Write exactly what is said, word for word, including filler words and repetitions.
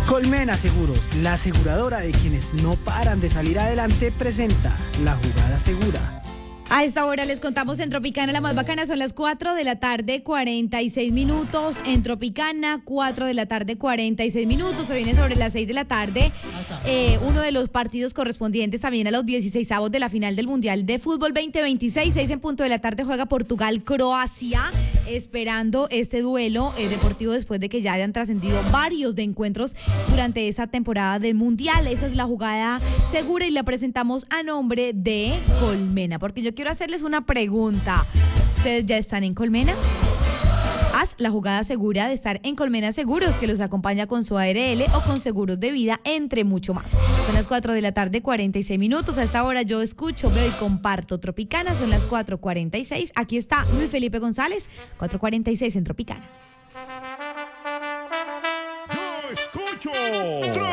Colmena Seguros, la aseguradora de quienes no paran de salir adelante, presenta La Jugada Segura. A esta hora les contamos en Tropicana, la más bacana, son las cuatro de la tarde, cuarenta y seis minutos. En Tropicana, cuatro de la tarde, cuarenta y seis minutos. Se viene sobre las seis de la tarde eh, uno de los partidos correspondientes también a los dieciseisavos de la final del Mundial de Fútbol veinte veintiséis. seis en punto de la tarde juega Portugal-Croacia, esperando este duelo eh, deportivo después de que ya hayan trascendido varios de encuentros durante esa temporada del Mundial. Esa es la jugada segura y la presentamos a nombre de Colmena, porque yo quiero hacerles una pregunta. ¿Ustedes ya están en Colmena? Haz la jugada segura de estar en Colmena Seguros, que los acompaña con su A R L o con seguros de vida, entre mucho más. Son las cuatro de la tarde, cuarenta y seis minutos. A esta hora yo escucho, veo y comparto Tropicana. Son las cuatro cuarenta y seis. Aquí está Luis Felipe González, cuatro cuarenta y seis en Tropicana. Yo escucho